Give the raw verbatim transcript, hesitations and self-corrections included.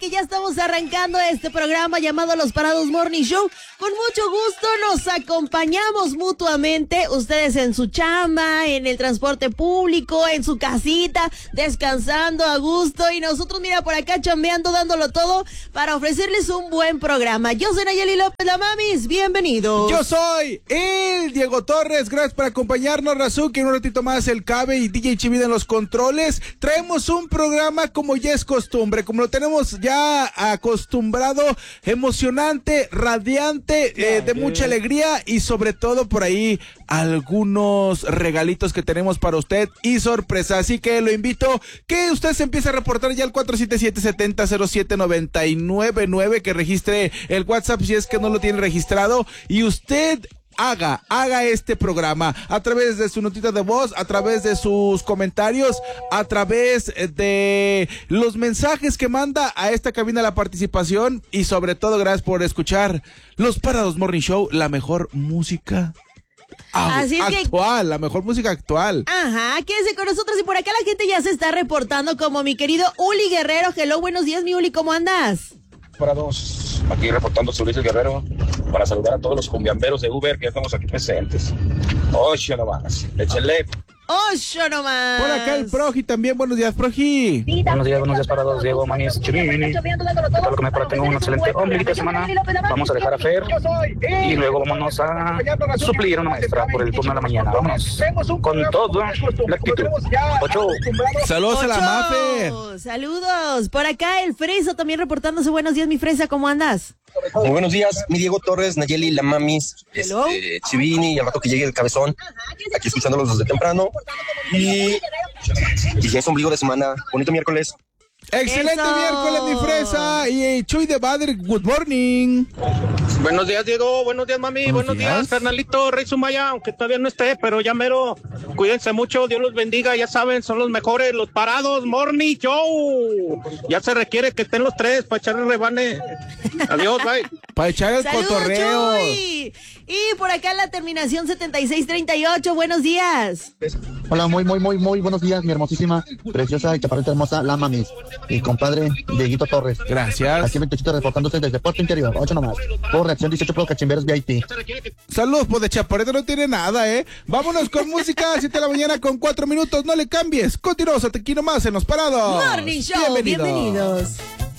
que ya estamos arrancando este programa llamado Los Parados Morning Show. Con mucho gusto nos acompañamos mutuamente, ustedes en su chamba, en el transporte público, en su casita, descansando a gusto, y nosotros, mira, por acá chambeando, dándolo todo para ofrecerles un buen programa. Yo soy Nayeli López, la mamis, bienvenidos. Yo soy el Diego Torres, gracias por acompañarnos, Razuki, en un ratito más el Cabe y D J Chivida en los controles. Traemos un programa como ya es costumbre, como lo tenemos ya acostumbrado, emocionante, radiante, eh, de mucha alegría y sobre todo por ahí algunos regalitos que tenemos para usted y sorpresa. Así que lo invito que usted se empiece a reportar ya al cuatro siete siete, siete cero cero siete nueve nueve nueve, que registre el WhatsApp si es que no lo tiene registrado, y usted Haga, haga este programa a través de su notita de voz, a través de sus comentarios, a través de los mensajes que manda a esta cabina la participación, y sobre todo gracias por escuchar Los Parados Morning Show, la mejor música Así actual, que... la mejor música actual. Ajá, quédese con nosotros, y por acá la gente ya se está reportando, como mi querido Uli Guerrero. Hello, buenos días, mi Uli, ¿cómo andas? Parados, aquí reportando su Luis Guerrero para saludar a todos los cumbiamberos de Uber que ya estamos aquí presentes. Ocho nomás, échale. Ocho nomás. Por acá el Proji también, buenos días, Proji. Buenos días, buenos días, Parados, Diego, Manis, Chivini. Todo lo que me para, tengo una excelente ombliguita de semana. Vamos a dejar a Fer y luego vámonos a suplir a una maestra por el turno de la mañana. Vámonos con todo la actitud. Ocho. Saludos Ocho. a la Mafe. Saludos. Por acá el Fresa también reportándose. Buenos días, mi Fresa, ¿cómo andas? Muy buenos días, mi Diego Torres, Nayeli, la mamis, este, Chivini, y al rato que llegue el Cabezón, aquí escuchándolos desde temprano. Y, y ya es ombligo de semana. Bonito miércoles. Excelente Eso. miércoles, mi Fresa. Y Chuy de Bader, good morning. Buenos días, Diego. Buenos días, mami. Buenos, Buenos días, días, Fernalito, Rey Sumaya, aunque todavía no esté, pero ya mero. Cuídense mucho, Dios los bendiga. Ya saben, son los mejores, los Parados Morning Show. Ya se requiere que estén los tres para echar el rebane. Adiós, bye. Para echar el Saludos, cotorreo. Chuy. Y por acá la terminación setenta y seis treinta y ocho. Buenos días. Hola, muy, muy, muy, muy buenos días, mi hermosísima, preciosa y chaparrita hermosa, la mamis. Y compadre Dieguito Torres. Gracias. Aquí veintiocho reportándose desde Puerto Interior, ocho nomás. Por reacción dieciocho Pro Cachimberos V I P. Saludos, pues de chaparrita no tiene nada, ¿eh? Vámonos con música, siete de la mañana con cuatro minutos, no le cambies. Continuamos aquí nomás en Los Parados. Morning Show, bienvenidos. bienvenidos.